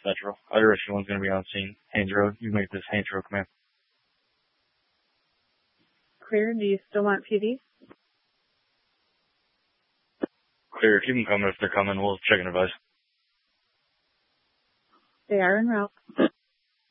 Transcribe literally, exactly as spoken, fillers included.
Central. Other issue one's going to be on scene. Haynes Road. You make this Haynes Road command. Clear. Do you still want P D? Clear. Keep them coming if they're coming. We'll check and advise. They are en route.